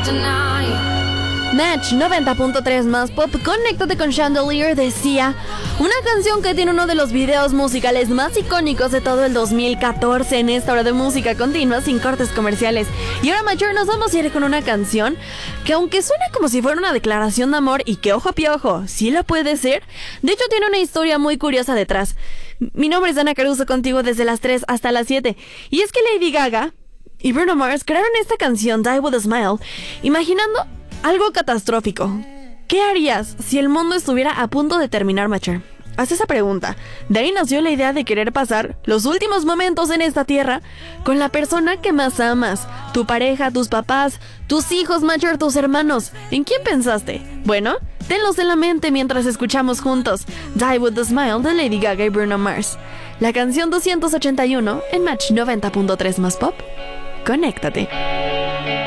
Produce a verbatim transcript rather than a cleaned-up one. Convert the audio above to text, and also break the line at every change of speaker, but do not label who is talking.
Match noventa punto tres más pop, conéctate con Chandelier de Sia, una canción que tiene uno de los videos musicales más icónicos de todo el dos mil catorce en esta hora de música continua sin cortes comerciales. Y ahora, Mayor, nos vamos a ir con una canción que, aunque suena como si fuera una declaración de amor, y que ojo piojo, sí lo puede ser, de hecho tiene una historia muy curiosa detrás. Mi nombre es Ana Caruso, contigo desde las tres hasta las siete, y es que Lady Gaga y Bruno Mars crearon esta canción Die With A Smile imaginando algo catastrófico. ¿Qué harías si el mundo estuviera a punto de terminar, Macher? Haz esa pregunta. De ahí nació la idea de querer pasar los últimos momentos en esta tierra con la persona que más amas. Tu pareja, tus papás, tus hijos, Macher, tus hermanos. ¿En quién pensaste? Bueno, tenlos en la mente mientras escuchamos juntos Die With A Smile de Lady Gaga y Bruno Mars. La canción doscientos ochenta y uno en Match noventa punto tres más pop. Conéctate.